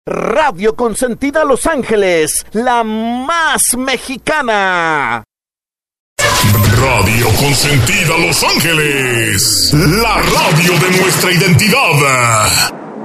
Radio Consentida Los Ángeles, la más mexicana. Radio Consentida Los Ángeles, la radio de nuestra identidad.